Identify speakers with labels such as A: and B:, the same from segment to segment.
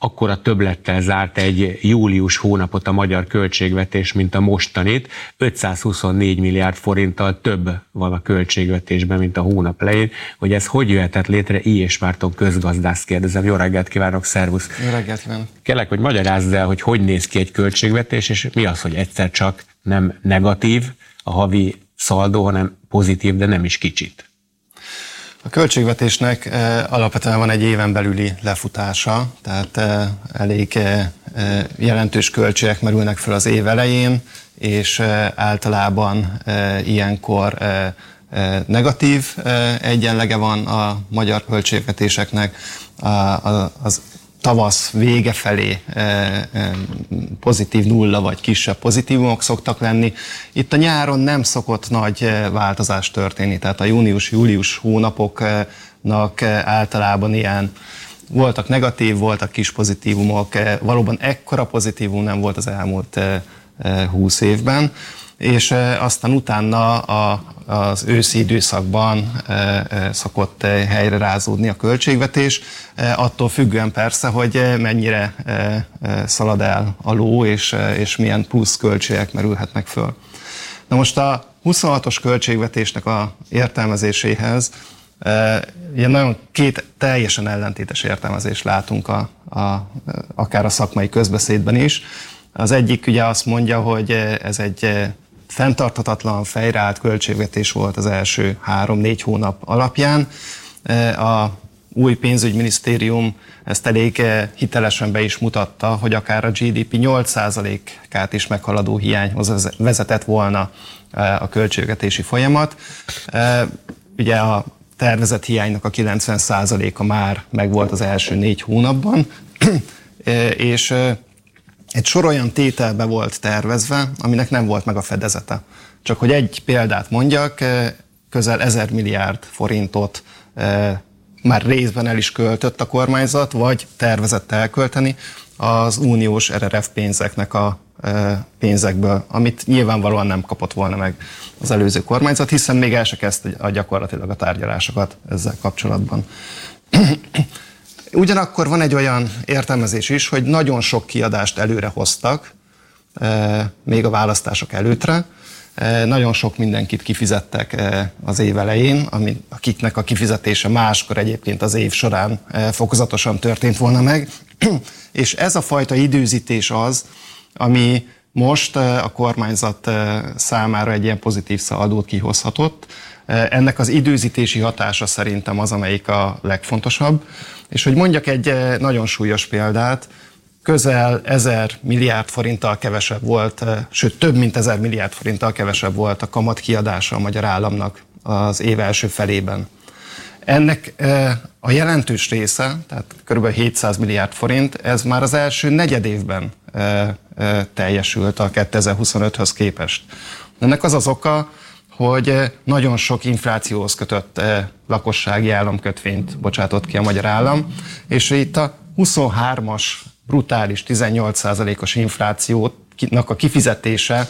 A: akkora többlettel zárt egy július hónapot a magyar költségvetés, mint a mostanit. 524 milliárd forinttal több van a költségvetésben, mint a hónap elején. Hogy ez hogy jöhetett létre? I.S. Márton közgazdász kérdezem. Jó reggelt kívánok, szervusz!
B: Jó reggelt kívánok!
A: Kérlek, hogy magyarázd el, hogy néz ki egy költségvetés, és mi az, hogy egyszer csak nem negatív a havi szaldó, hanem pozitív, de nem is kicsit.
B: A költségvetésnek alapvetően van egy éven belüli lefutása, tehát elég jelentős költségek merülnek fel az év elején, és általában ilyenkor negatív egyenlege van a magyar költségvetéseknek. Az tavasz vége felé pozitív nulla vagy kisebb pozitívumok szoktak lenni. Itt a nyáron nem szokott nagy változás történni, tehát a június-július hónapoknak általában ilyen voltak negatív, voltak kis pozitívumok, valóban ekkora pozitívum nem volt az elmúlt 20 évben, és aztán utána az őszi időszakban szokott helyre rázódni a költségvetés, attól függően persze, hogy mennyire szalad el a ló, és milyen plusz költségek merülhetnek föl. Na most a 26-os költségvetésnek a értelmezéséhez ilyen két teljesen ellentétes értelmezést látunk akár a szakmai közbeszédben is. Az egyik ugye azt mondja, hogy ez egy fenntarthatatlan, fejreállt költségvetés volt az első 3-4 hónap alapján. A új pénzügyminisztérium ezt elég hitelesen be is mutatta, hogy akár a GDP 8%-át is meghaladó hiányhoz vezetett volna a költségvetési folyamat. Ugye a tervezett hiánynak a 90%-a már megvolt az első 4 hónapban, és egy sor olyan tételbe volt tervezve, aminek nem volt meg a fedezete. Csak hogy egy példát mondjak, közel 1000 milliárd forintot már részben el is költött a kormányzat, vagy tervezett elkölteni az uniós RRF pénzeknek a pénzekből, amit nyilvánvalóan nem kapott volna meg az előző kormányzat, hiszen még el se kezdte gyakorlatilag a tárgyalásokat ezzel kapcsolatban. Ugyanakkor van egy olyan értelmezés is, hogy nagyon sok kiadást előre hoztak, még a választások előttre. Nagyon sok mindenkit kifizettek az év elején, akiknek a kifizetése máskor egyébként az év során fokozatosan történt volna meg. És ez a fajta időzítés az, ami most a kormányzat számára egy ilyen pozitív szaldót kihozhatott. Ennek az időzítési hatása szerintem az, amelyik a legfontosabb. És hogy mondjak egy nagyon súlyos példát, közel 1000 milliárd forinttal kevesebb volt, sőt több mint 1000 milliárd forinttal kevesebb volt a kamat kiadása a magyar államnak az év első felében. Ennek a jelentős része, tehát kb. 700 milliárd forint, ez már az első negyedévben teljesült a 2025-höz képest. Ennek az az oka, hogy nagyon sok inflációhoz kötött lakossági államkötvényt bocsátott ki a magyar állam, és itt a 23-as brutális 18%-os inflációnak a kifizetése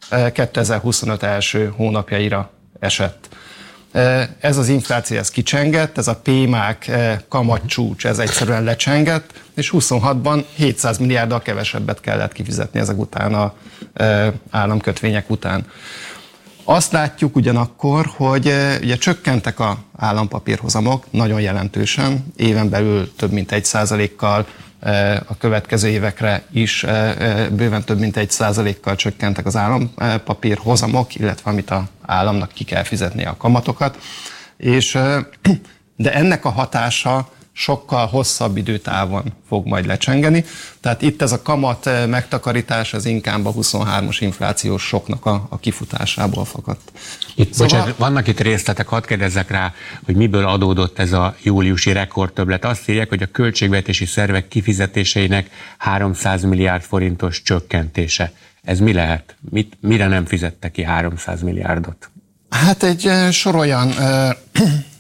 B: 2025 első hónapjaira esett. Ez az infláció, ez kicsengett, ez a pémák kamatcsúcs, ez egyszerűen lecsengett, és 26-ban 700 milliárddal kevesebbet kellett kifizetni ezek után az államkötvények után. Azt látjuk ugyanakkor, hogy ugye csökkentek az állampapírhozamok nagyon jelentősen, éven belül több mint 1%-kal, a következő évekre is bőven több mint 1%-kal csökkentek az állampapírhozamok, illetve amit az államnak ki kell fizetni a kamatokat. De ennek a hatása sokkal hosszabb időtávon fog majd lecsengeni. Tehát itt ez a kamat megtakarítás az inkább a 23-as inflációs soknak a kifutásából fakadt.
A: Bocsánat, vannak itt részletek, hadd kérdezzek rá, hogy miből adódott ez a júliusi rekordtöbblet. Azt írják, hogy a költségvetési szervek kifizetéseinek 300 milliárd forintos csökkentése. Ez mi lehet? Mire nem fizette ki 300 milliárdot?
B: Hát egy sor olyan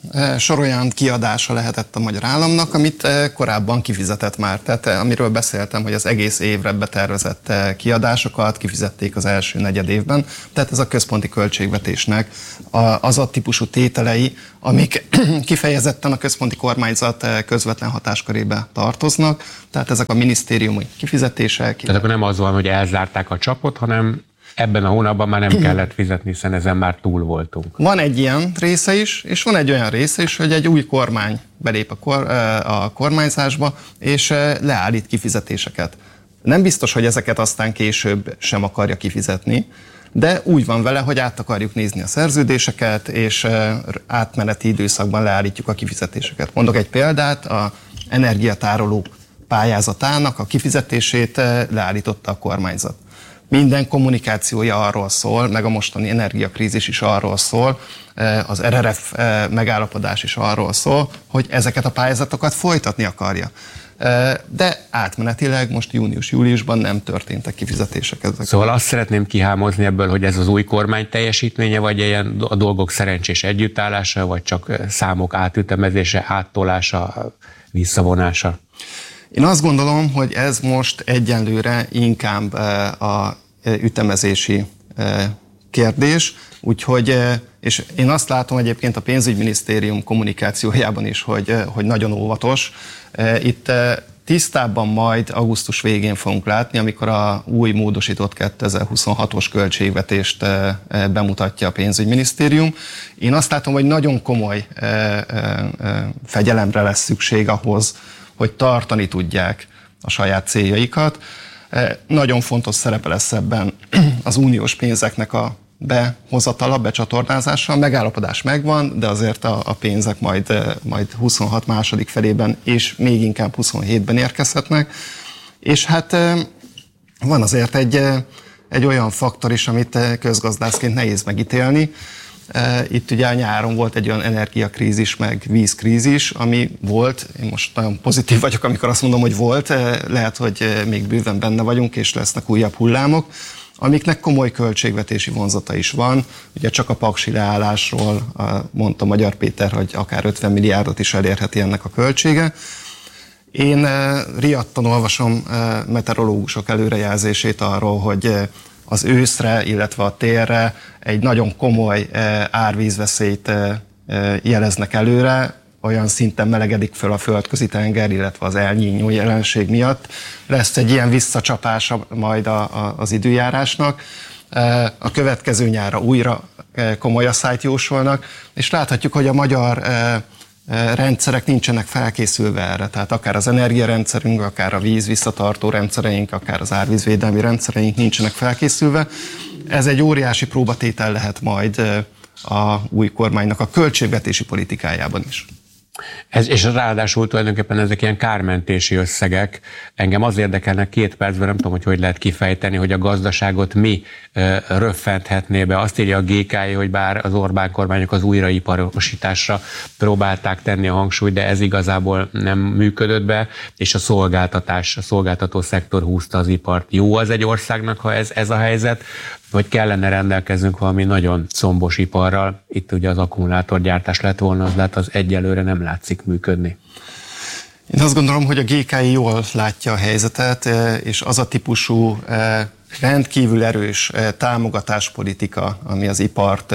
B: sor olyan kiadása lehetett a magyar államnak, amit korábban kifizetett már. Tehát amiről beszéltem, hogy az egész évre betervezett kiadásokat kifizették az első negyed évben. Tehát ez a központi költségvetésnek az a típusú tételei, amik kifejezetten a központi kormányzat közvetlen hatáskörébe tartoznak. Tehát ezek a minisztériumi kifizetések.
A: Tehát akkor nem az van, hogy elzárták a csapot, hanem ebben a hónapban már nem kellett fizetni, hiszen ezen már túl voltunk.
B: Van egy ilyen része is, és van egy olyan része is, hogy egy új kormány belép a kormányzásba, és leállít kifizetéseket. Nem biztos, hogy ezeket aztán később sem akarja kifizetni, de úgy van vele, hogy át akarjuk nézni a szerződéseket, és átmeneti időszakban leállítjuk a kifizetéseket. Mondok egy példát, az energiatárolók pályázatának a kifizetését leállította a kormányzat. Minden kommunikációja arról szól, meg a mostani energiakrízis is arról szól, az RRF megállapodás is arról szól, hogy ezeket a pályázatokat folytatni akarja. De átmenetileg most június-júliusban nem történtek kifizetések.
A: Szóval azt szeretném kihámozni ebből, hogy ez az új kormány teljesítménye, vagy ilyen a dolgok szerencsés együttállása, vagy csak számok átütemezése, áttolása, visszavonása?
B: Én azt gondolom, hogy ez most egyenlőre inkább a ütemezési kérdés, úgyhogy, és én azt látom egyébként a pénzügyminisztérium kommunikációjában is, hogy nagyon óvatos. Itt tisztábban majd augusztus végén fogunk látni, amikor a új módosított 2026-os költségvetést bemutatja a pénzügyminisztérium. Én azt látom, hogy nagyon komoly fegyelemre lesz szükség ahhoz, hogy tartani tudják a saját céljaikat. Nagyon fontos szerepe lesz ebben az uniós pénzeknek a behozatala, becsatornázása. A megállapodás megvan, de azért a pénzek majd 26 második felében és még inkább 27-ben érkezhetnek. És hát van azért egy olyan faktor is, amit közgazdászként nehéz megítélni. Itt ugye a nyáron volt egy olyan energiakrízis, meg vízkrízis, ami volt, én most nagyon pozitív vagyok, amikor azt mondom, hogy volt, lehet, hogy még bőven benne vagyunk, és lesznek újabb hullámok, amiknek komoly költségvetési vonzata is van. Ugye csak a paksi leállásról mondta Magyar Péter, hogy akár 50 milliárdot is elérheti ennek a költsége. Én riadtan olvasom meteorológusok előrejelzését arról, hogy az őszre, illetve a térre egy nagyon komoly árvízveszélyt jeleznek előre, olyan szinten melegedik föl a földközi tenger, illetve az El Niño jelenség miatt. Lesz egy ilyen visszacsapása majd az időjárásnak. A következő nyárra újra komoly asszályt jósolnak, és láthatjuk, hogy a magyar rendszerek nincsenek felkészülve erre, tehát akár az energiarendszerünk, akár a víz visszatartó rendszereink, akár az árvízvédelmi rendszereink nincsenek felkészülve. Ez egy óriási próbatétel lehet majd a új kormánynak a költségvetési politikájában is.
A: És ráadásul tulajdonképpen ezek ilyen kármentési összegek. Engem az érdekelnek 2 percben, nem tudom, hogy lehet kifejteni, hogy a gazdaságot mi röffenthetné be. Azt írja a GKI, hogy bár az Orbán kormányok az újraiparosításra próbálták tenni a hangsúlyt, de ez igazából nem működött be, és a szolgáltató szektor húzta az ipart. Jó az egy országnak, ha ez a helyzet, vagy kellene rendelkeznünk valami nagyon combos iparral. Itt ugye az akkumulátorgyártás lett volna, az egyelőre nem látszik működni.
B: Én azt gondolom, hogy a GKI jól látja a helyzetet, és az a típusú rendkívül erős támogatáspolitika, ami az ipart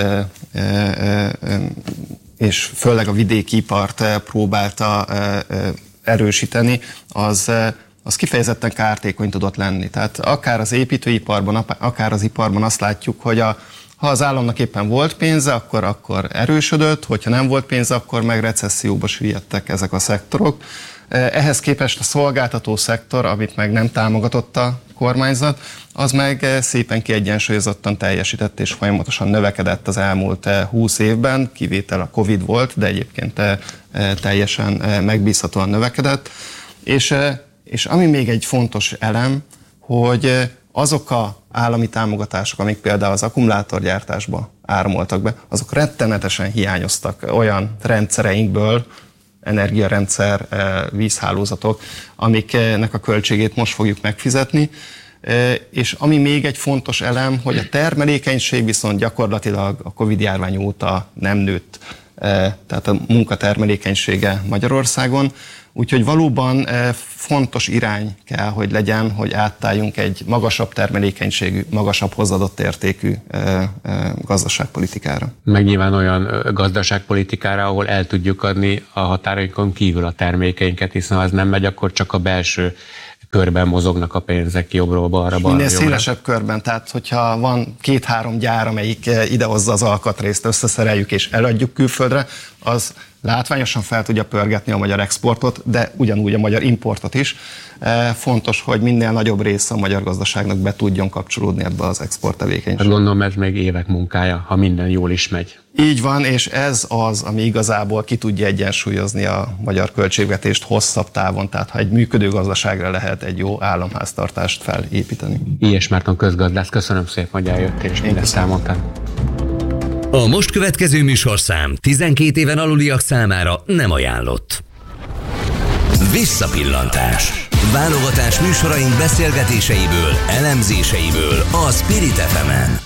B: és főleg a vidéki ipart próbálta erősíteni, az kifejezetten kártékony tudott lenni. Tehát akár az építőiparban, akár az iparban azt látjuk, hogy ha az államnak éppen volt pénze, akkor erősödött, hogyha nem volt pénze, akkor meg recesszióba süllyedtek ezek a szektorok. Ehhez képest a szolgáltató szektor, amit meg nem támogatott a kormányzat, az meg szépen kiegyensúlyozottan teljesített és folyamatosan növekedett az elmúlt 20 évben, kivétel a Covid volt, de egyébként teljesen megbízhatóan növekedett. És ami még egy fontos elem, hogy azok az állami támogatások, amik például az akkumulátorgyártásba áramoltak be, azok rettenetesen hiányoztak olyan rendszereinkből, energiarendszer, vízhálózatok, amiknek a költségét most fogjuk megfizetni. És ami még egy fontos elem, hogy a termelékenység viszont gyakorlatilag a Covid-járvány óta nem nőtt. tehát a munkatermelékenysége Magyarországon. Úgyhogy valóban fontos irány kell, hogy legyen, hogy átálljunk egy magasabb termelékenységű, magasabb hozzáadott értékű gazdaságpolitikára.
A: Meg nyilván olyan gazdaságpolitikára, ahol el tudjuk adni a határainkon kívül a termékeinket, hiszen ha ez nem megy, akkor csak a belső körben mozognak a pénzek jobbról balra.
B: Minél szélesebb körben, tehát hogyha van 2-3 gyár, amelyik idehozza az alkatrészt, összeszereljük és eladjuk külföldre, az látványosan fel tudja pörgetni a magyar exportot, de ugyanúgy a magyar importot is. Fontos, hogy minél nagyobb része a magyar gazdaságnak be tudjon kapcsolódni ebbe az export tevékenységbe.
A: Hát gondolom, ez még évek munkája, ha minden jól is megy.
B: Így van, és ez az, ami igazából ki tudja egyensúlyozni a magyar költségvetést hosszabb távon, tehát ha egy működő gazdaságra lehet egy jó államháztartást felépíteni.
A: Ilyes Márton közgazdász, köszönöm szépen, hogy eljöttél és mindezt elmondtál.
C: A most következő műsorszám 12 éven aluliak számára nem ajánlott. Visszapillantás. Válogatás műsoraink beszélgetéseiből, elemzéseiből a Spirit FM-en.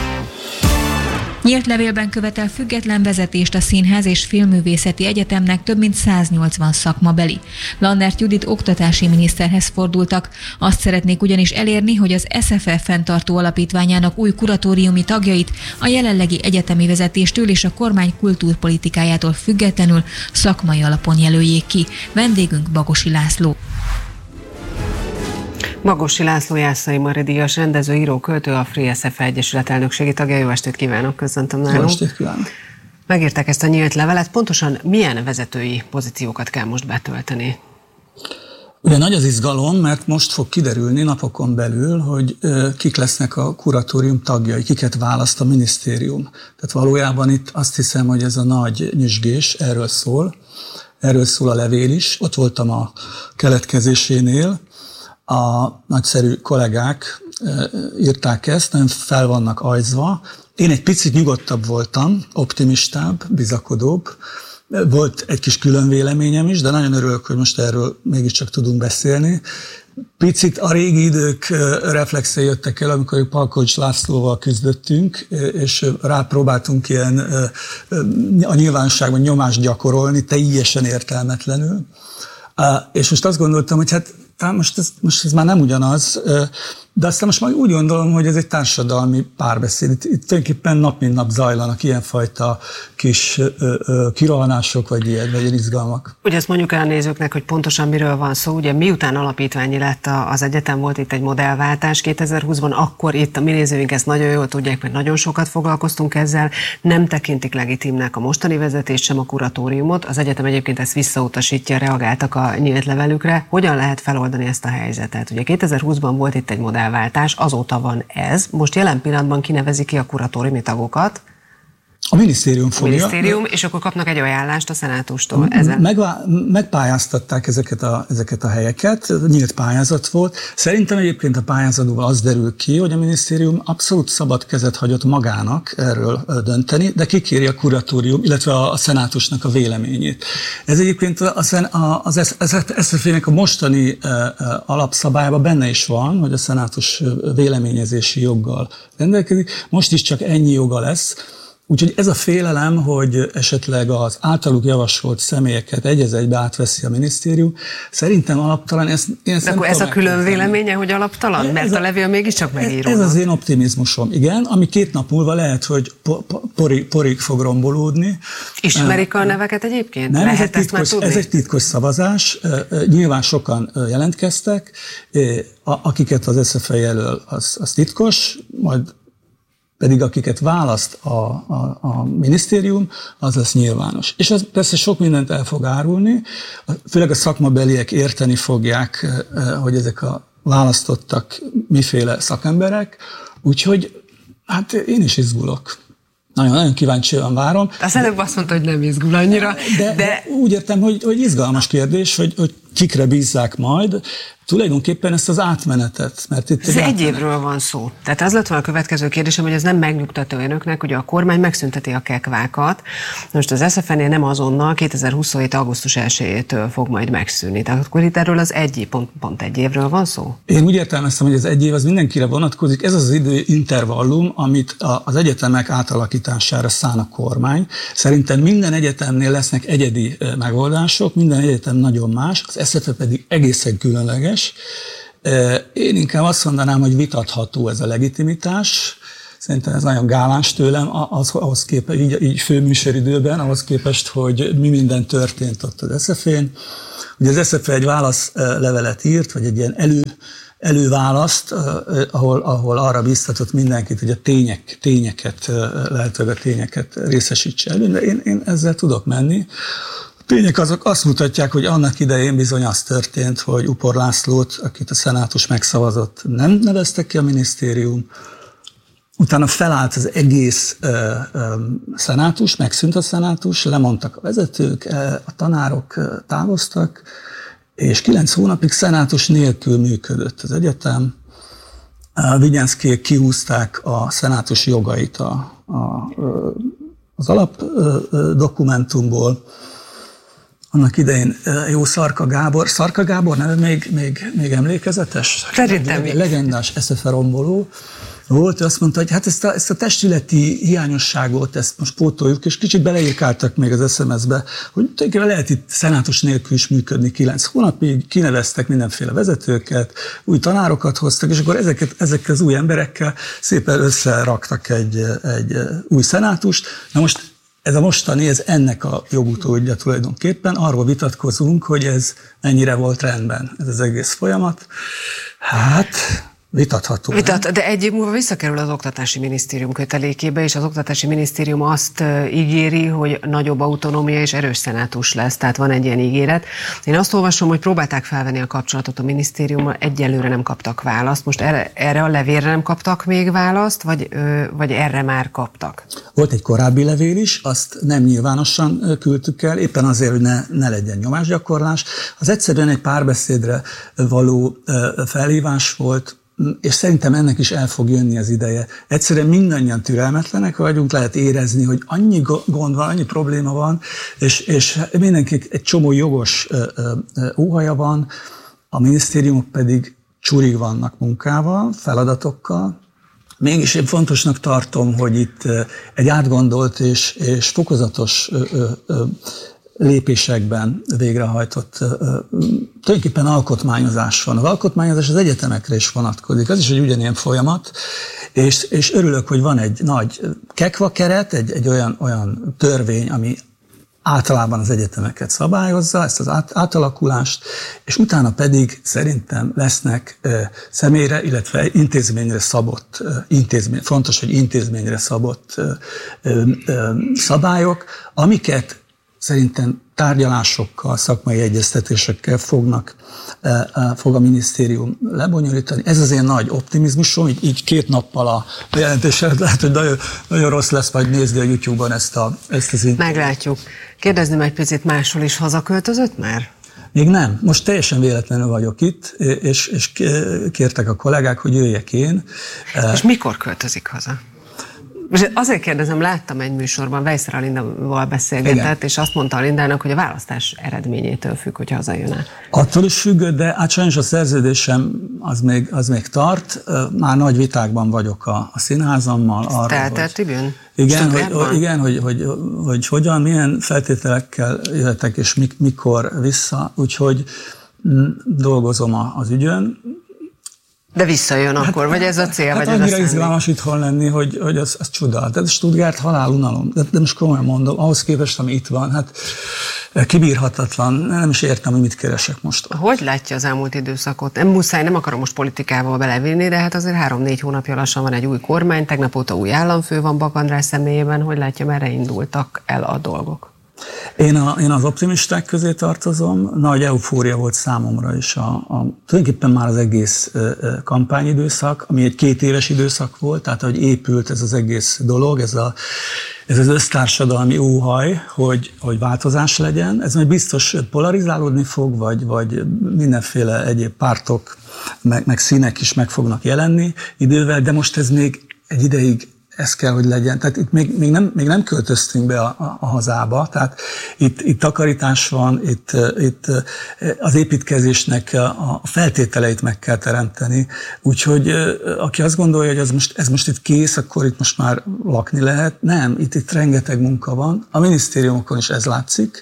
D: Nyílt levélben követel független vezetést a Színház és Filmművészeti Egyetemnek több mint 180 szakmabeli. Lannert Judit oktatási miniszterhez fordultak. Azt szeretnék ugyanis elérni, hogy az SFF fenntartó alapítványának új kuratóriumi tagjait a jelenlegi egyetemi vezetéstől és a kormány kultúrpolitikájától függetlenül szakmai alapon jelöljék ki. Vendégünk Bagosi László.
E: Bagosi László Jászai Mari díjas rendező, író, költő, a Free SFE Egyesület elnökségi tagja. Jó estét kívánok, köszöntöm nálunk.
F: Jó estét kívánok.
E: Megírták ezt a nyílt levelet, pontosan milyen vezetői pozíciókat kell most betölteni?
F: Ugye nagy az izgalom, mert most fog kiderülni napokon belül, hogy kik lesznek a kuratórium tagjai, kiket választ a minisztérium. Tehát valójában itt azt hiszem, hogy ez a nagy nyüzsgés erről szól a levél is. Ott voltam a keletkezésénél, a nagyszerű kollégák írták ezt, nagyon fel vannak ajzva. Én egy picit nyugodtabb voltam, optimistább, bizakodóbb. Volt egy kis külön véleményem is, de nagyon örülök, hogy most erről mégiscsak tudunk beszélni. Picit a régi idők reflexei jöttek el, amikor Palkovics Lászlóval küzdöttünk, és rápróbáltunk ilyen a nyilvánosságban nyomást gyakorolni, teljesen értelmetlenül. És most azt gondoltam, hogy hát most ez már nem ugyanaz, de aztán most már úgy gondolom, hogy ez egy társadalmi párbeszéd. Itt tulajdonképpen nap mint nap zajlanak ilyenfajta kis kirohanások, vagy ilyen izgalmak.
E: Ugye ezt mondjuk el a nézőknek, hogy pontosan miről van szó. Ugye miután alapítványi lett az egyetem, volt itt egy modellváltás 2020-ban, akkor itt a mi nézőink ezt nagyon jól tudják, mert nagyon sokat foglalkoztunk ezzel, nem tekintik legitimnek a mostani vezetést, sem a kuratóriumot. Az egyetem egyébként ezt visszautasítja, reagáltak a nyílt levelükre. Hogyan lehet feloldani ezt a helyzetet? Ugye 2020-ban volt itt egy modellváltás, azóta van ez. Most jelen pillanatban kinevezi ki a kuratóriumi tagokat.
F: A minisztérium fogja.
E: A minisztérium, és akkor kapnak egy ajánlást a szenátustól.
F: Megpályáztatták ezeket a helyeket, nyílt pályázat volt. Szerintem egyébként a pályázatból az derül ki, hogy a minisztérium abszolút szabad kezet hagyott magának erről dönteni, de kikéri a kuratórium, illetve a szenátusnak a véleményét. Ez egyébként az SZF-nek a mostani alapszabályában benne is van, hogy a szenátus véleményezési joggal rendelkezik. Most is csak ennyi joga lesz. Úgyhogy ez a félelem, hogy esetleg az általuk javasolt személyeket egy-egybe átveszi a minisztérium, szerintem alaptalan.
E: De akkor ez a külön véleménye, hogy alaptalan? Mert a levél mégiscsak megíró.
F: Ez az én optimizmusom, igen, ami 2 nap múlva lehet, hogy porig fog rombolódni.
E: Ismerik a neveket egyébként?
F: Nem, ez egy titkos szavazás. Nyilván sokan jelentkeztek, akiket az SZFE jelöl, az titkos, majd pedig akiket választ a minisztérium, az lesz nyilvános. És az persze sok mindent el fog árulni, főleg a szakmabeliek érteni fogják, hogy ezek a választottak miféle szakemberek, úgyhogy hát én is izgulok. Nagyon kíváncsian várom.
E: Az előbb azt mondta, hogy nem izgul annyira.
F: De úgy értem, hogy izgalmas kérdés, hogy kikre bízzák majd, tulajdonképpen ezt az átmenetet. Mert itt
E: ez egy évről van szó. Tehát az lett volna a következő kérdésem, hogy ez nem megnyugtató önöknek, hogy a kormány megszünteti a kekvákat. Most az SZF-nél nem azonnal, 2027. augusztus 1-től fog majd megszűnni. Tehát akkor itt erről az pont egy évről van szó?
F: Én úgy értelmeztem, hogy az egy év az mindenkire vonatkozik. Ez az időintervallum, amit az egyetemek átalakítására szán a kormány. Szerintem minden egyetemnél lesznek egyedi megoldások, minden egyetem nagyon más, az SZF pedig egészen különleges. Én inkább azt mondanám, hogy vitatható ez a legitimitás. Szerintem ez nagyon gáláns tőlem, ahhoz képest, így főműsoridőben, ahhoz képest, hogy mi minden történt ott az SZF-én. Ugye az SZF egy válaszlevelet írt, vagy egy ilyen előválaszt, ahol arra bíztatott mindenkit, hogy a tényeket, lehetőleg a tényeket részesítse elő, de én ezzel tudok menni. Tények azok azt mutatják, hogy annak idején bizony az történt, hogy Upor Lászlót, akit a szenátus megszavazott, nem neveztek ki a minisztérium. Utána felállt az egész szenátus, megszűnt a szenátus, lemondtak a vezetők, a tanárok távoztak, és 9 hónapig szenátus nélkül működött az egyetem. Vigyenszkék kihúzták a szenátus jogait az alapdokumentumból. Annak idején jó Szarka Gábor neve még emlékezetes?
E: Szerintem
F: legendás SZF romboló volt, ő azt mondta, hogy hát ezt a testületi hiányosságot, ezt most pótoljuk, és kicsit beleírkáltak még az SMS-be, hogy tulajdonképpen lehet itt szenátus nélkül is működni 9 hónapig, kineveztek mindenféle vezetőket, új tanárokat hoztak, és akkor ezekkel az új emberekkel szépen összeraktak egy új szenátust. Na most ez a mostani, ez ennek a jogutódja tulajdonképpen. Arról vitatkozunk, hogy ez mennyire volt rendben, ez az egész folyamat. Hát, vitatható.
E: De egy év múlva visszakerül az Oktatási Minisztérium kötelékébe, és az Oktatási Minisztérium azt ígéri, hogy nagyobb autonómia és erős szenátus lesz, tehát van egy ilyen ígéret. Én azt olvasom, hogy próbálták felvenni a kapcsolatot a minisztériummal, egyelőre nem kaptak választ. Most erre a levélre nem kaptak még választ, vagy erre már kaptak?
F: Volt egy korábbi levél is, azt nem nyilvánosan küldtük el, éppen azért, hogy ne legyen nyomásgyakorlás. Az egyszerűen egy párbeszédre való felhívás volt, és szerintem ennek is el fog jönni az ideje. Egyszerűen mindannyian türelmetlenek vagyunk, lehet érezni, hogy annyi gond van, annyi probléma van, és mindenki egy csomó jogos óhaja van, a minisztériumok pedig csurig vannak munkával, feladatokkal. Mégis én fontosnak tartom, hogy itt egy átgondolt és fokozatos lépésekben végrehajtott tulajdonképpen alkotmányozás van. Az alkotmányozás az egyetemekre is vonatkozik, az is egy ugyanilyen folyamat, és örülök, hogy van egy nagy kekva keret, egy olyan törvény, ami általában az egyetemeket szabályozza, ezt az átalakulást, és utána pedig szerintem lesznek személyre, illetve intézményre szabott, fontos, hogy intézményre szabott szabályok, amiket szerintem tárgyalásokkal, szakmai egyeztetésekkel fog a minisztérium lebonyolítani. Ez az én nagy optimizmusom, így 2 nappal a jelentés előtt lehet, hogy nagyon rossz lesz majd nézni a YouTube-on ezt az interjút.
E: Meglátjuk. Kérdezném egy picit, máshol is hazaköltözött már?
F: Még nem. Most teljesen véletlenül vagyok itt, és kértek a kollégák, hogy jöjjek én.
E: És mikor költözik haza? Most azért kérdezem, láttam egy műsorban, Weisser Alindával beszélgetett, igen, és azt mondta Alindának, hogy a választás eredményétől függ, hogy hazajön el.
F: Attól is függött, de hát sajnos a szerződésem az még tart. Már nagy vitákban vagyok a színházammal.
E: Teltertibűn?
F: Igen, hogy hogyan, milyen feltételekkel jöhetek, és mikor vissza, úgyhogy dolgozom az ügyön.
E: De visszajön akkor, vagy ez a cél, vagy ez a szándék?
F: Annyira izgalmas itthon lenni, hogy az csoda. Tehát Stuttgart halálunalom, de most komolyan mondom, ahhoz képest, ami itt van, hát kibírhatatlan, nem is értem, hogy mit keresek most.
E: Hogy látja az elmúlt időszakot? Nem akarom most politikával belevinni, de hát azért 3-4 hónapja lassan van egy új kormány, tegnap óta új államfő van Bak András személyében, hogy látja, merre indultak el a dolgok?
F: Én az optimisták közé tartozom, nagy eufória volt számomra is tulajdonképpen már az egész kampányidőszak, ami egy 2 éves időszak volt, tehát hogy épült ez az egész dolog, ez az össztársadalmi óhaj, hogy változás legyen. Ez majd biztos polarizálódni fog, vagy mindenféle egyéb pártok, meg színek is meg fognak jelenni idővel, de most ez még egy ideig ez kell, hogy legyen. Tehát itt még nem költöztünk be a hazába, tehát itt takarítás van, itt az építkezésnek a feltételeit meg kell teremteni. Úgyhogy aki azt gondolja, hogy ez most itt kész, akkor itt most már lakni lehet. Nem, itt rengeteg munka van. A minisztériumokon is ez látszik.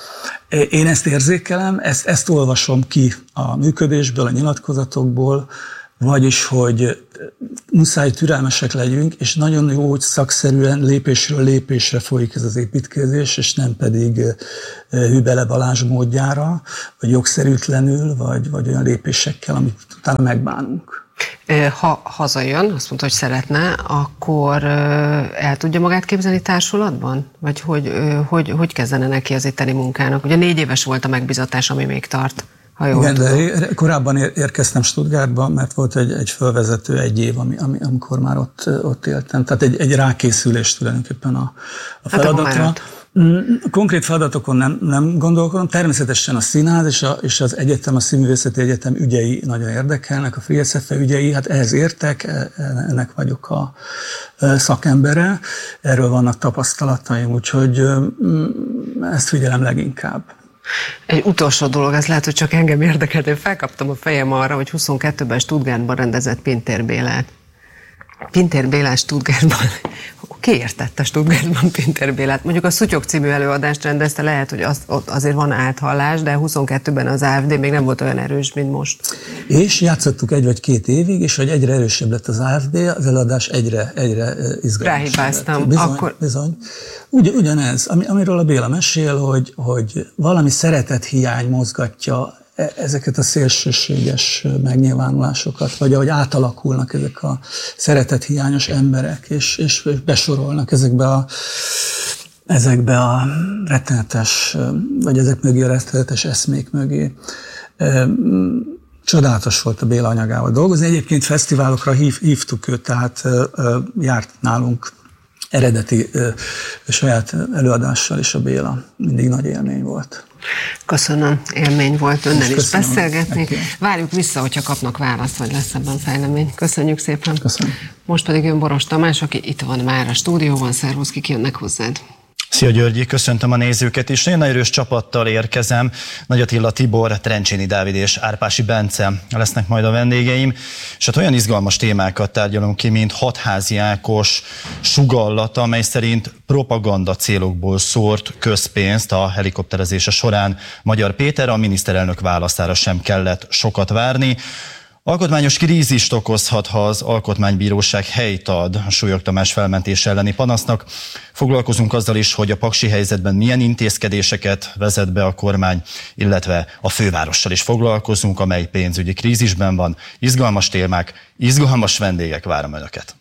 F: Én ezt érzékelem, ezt olvasom ki a működésből, a nyilatkozatokból, vagyis, hogy muszáj türelmesek legyünk, és nagyon jó, hogy szakszerűen lépésről lépésre folyik ez az építkezés, és nem pedig Hübele Balázs módjára, vagy jogszerűtlenül, vagy olyan lépésekkel, amit utána megbánunk.
E: Ha hazajön, azt mondta, hogy szeretne, akkor el tudja magát képzelni társulatban? Vagy hogy kezdene neki az itteni munkának? Ugye 4 éves volt a megbizatás, ami még tart.
F: Igen, de korábban érkeztem Stuttgartba, mert volt egy fölvezető 1 év, amikor már ott éltem. Tehát egy rákészülés tulajdonképpen a feladatra. Hát konkrét feladatokon nem gondolkodom. Természetesen a színház és az egyetem, a Színművészeti Egyetem ügyei nagyon érdekelnek, a Free SFE ügyei, hát ehhez értek, ennek vagyok a szakembere, erről vannak tapasztalataim, úgyhogy ezt figyelem leginkább.
E: Egy utolsó dolog, ez lehet, hogy csak engem érdekelt, én felkaptam a fejem arra, hogy 22-ben Stuttgartban rendezett Pintér Bélát. Pintér Bélát Stuttgartban. Ki értette Stuttgartban Pintér Bélát? Mondjuk a Szutyok című előadást rendezte, lehet, hogy azért van áthallás, de 22-ben az AfD még nem volt olyan erős, mint most.
F: És játszottuk 1 vagy 2 évig, és hogy egyre erősebb lett az AfD, az előadás egyre izgalmasabb.
E: Ráhibáztam.
F: Bizony. Ugyanez, amiről a Béla mesél, hogy valami szeretethiány mozgatja ezeket a szélsőséges megnyilvánulásokat, vagy ahogy átalakulnak ezek a szeretethiányos emberek, és besorolnak ezekbe a rettenetes, vagy ezek mögé a rettenetes eszmék mögé. Csodálatos volt a Béla anyagával dolgozni. Egyébként fesztiválokra hívtuk őt, tehát járt nálunk eredeti saját előadással is a Béla. Mindig nagy élmény volt.
E: Köszönöm, élmény volt önnel is beszélgetni. Várjuk vissza, hogyha kapnak választ, vagy lesz ebben fejlemény. Köszönjük szépen.
F: Köszönöm.
E: Most pedig jön Boros Tamás, aki itt van már a stúdióban. Szervusz, kik jönnek hozzád?
G: Szia Györgyi, köszöntöm a nézőket is. Nagyon erős csapattal érkezem. Nagy Attila Tibor, Trencsényi Dávid és Árpási Bence lesznek majd a vendégeim. És hát olyan izgalmas témákat tárgyalunk ki, mint Hatházi Ákos sugallata, amely szerint propaganda célokból szórt közpénzt a helikopterezése során Magyar Péter, a miniszterelnök válaszára sem kellett sokat várni. Alkotmányos krízist okozhat, ha az Alkotmánybíróság helyt ad a Súlyog Tamás felmentés elleni panasznak. Foglalkozunk azzal is, hogy a paksi helyzetben milyen intézkedéseket vezet be a kormány, illetve a fővárossal is foglalkozunk, amely pénzügyi krízisben van. Izgalmas témák, izgalmas vendégek, várom Önöket.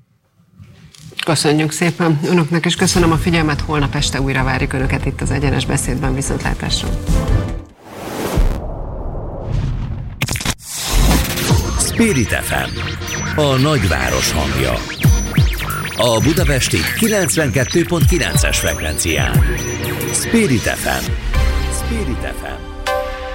E: Köszönjük szépen Önöknek, és köszönöm a figyelmet. Holnap este újra várjuk Önöket itt az Egyenes Beszédben. Viszontlátásra!
C: Spirit FM, a nagyváros hangja. A budapesti 92.9-es frekvencián. Spirit FM. Spirit FM.